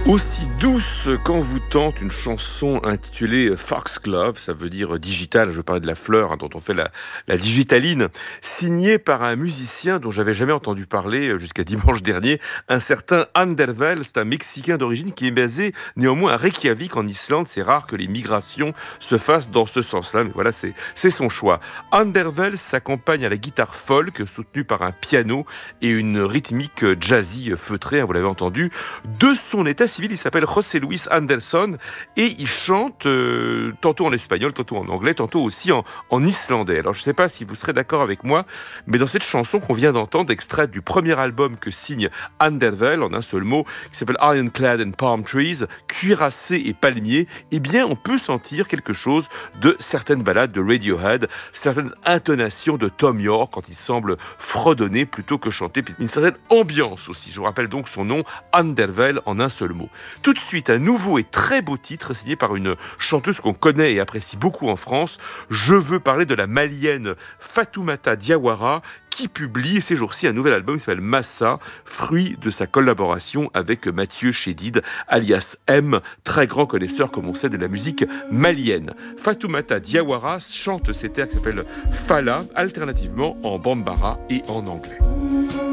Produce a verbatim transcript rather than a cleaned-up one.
Aussi douce qu'envoûtante, une chanson intitulée Foxglove, ça veut dire digital, je parlais de la fleur hein, dont on fait la, la digitaline, signée par un musicien dont j'avais jamais entendu parler jusqu'à dimanche dernier, un certain Andervel. C'est un Mexicain d'origine qui est basé néanmoins à Reykjavik en Islande. C'est rare que les migrations se fassent dans ce sens-là, mais voilà, c'est, c'est son choix. Andervel s'accompagne à la guitare folk, soutenue par un piano et une rythmique jazzy feutrée, hein, vous l'avez entendu, de son état civil. Il s'appelle José Luis Anderson et il chante euh, tantôt en espagnol, tantôt en anglais, tantôt aussi en, en islandais. Alors je ne sais pas si vous serez d'accord avec moi, mais dans cette chanson qu'on vient d'entendre, extraite du premier album que signe Andervel, en un seul mot, qui s'appelle Ironclad and Palm Trees, cuirassé et palmier, eh bien on peut sentir quelque chose de certaines ballades de Radiohead, certaines intonations de Thom Yorke quand il semble fredonner plutôt que chanter, puis une certaine ambiance aussi. Je vous rappelle donc son nom, Andervel, en un seul mot. Tout de suite, un nouveau et très beau titre signé par une chanteuse qu'on connaît et apprécie beaucoup en France. Je veux parler de la malienne Fatoumata Diawara qui publie ces jours-ci un nouvel album qui s'appelle Massa, fruit de sa collaboration avec Mathieu Chédid, alias M, très grand connaisseur, comme on sait, de la musique malienne. Fatoumata Diawara chante cet air qui s'appelle Fala, alternativement en bambara et en anglais.